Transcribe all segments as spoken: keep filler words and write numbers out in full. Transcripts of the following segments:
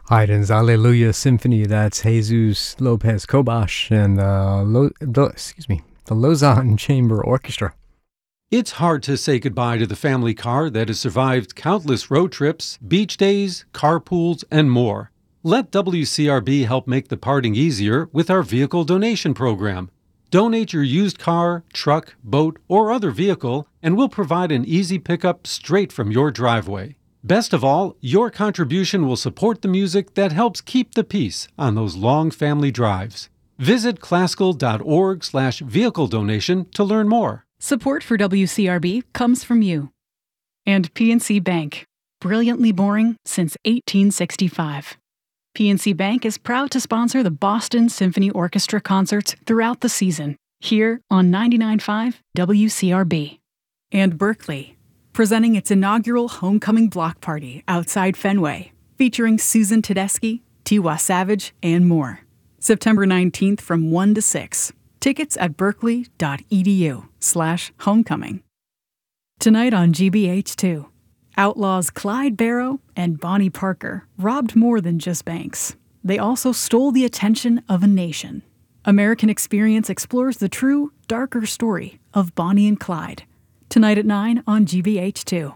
Haydn's Alleluia Symphony. That's Jesus Lopez Cobas and uh, Lo- the, excuse me, the Lausanne Chamber Orchestra. It's hard to say goodbye to the family car that has survived countless road trips, beach days, carpools, and more. Let W C R B help make the parting easier with our vehicle donation program. Donate your used car, truck, boat, or other vehicle, and we'll provide an easy pickup straight from your driveway. Best of all, your contribution will support the music that helps keep the peace on those long family drives. Visit classical.org slash vehicle donation to learn more. Support for W C R B comes from you. And P N C Bank, brilliantly boring since eighteen sixty-five. P N C Bank is proud to sponsor the Boston Symphony Orchestra concerts throughout the season, here on ninety-nine point five W C R B. And Berkeley, presenting its inaugural homecoming block party outside Fenway, featuring Susan Tedeschi, Tiwa Savage, and more. September nineteenth from one to six. Tickets at berkeley.edu slash homecoming. Tonight on G B H two, outlaws Clyde Barrow and Bonnie Parker robbed more than just banks. They also stole the attention of a nation. American Experience explores the true, darker story of Bonnie and Clyde. Tonight at nine on G B H two.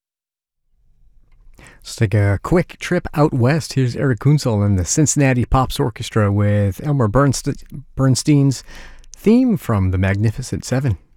Let's take a quick trip out west. Here's Eric Kunsel and the Cincinnati Pops Orchestra with Elmer Bernst- Bernstein's theme from The Magnificent Seven.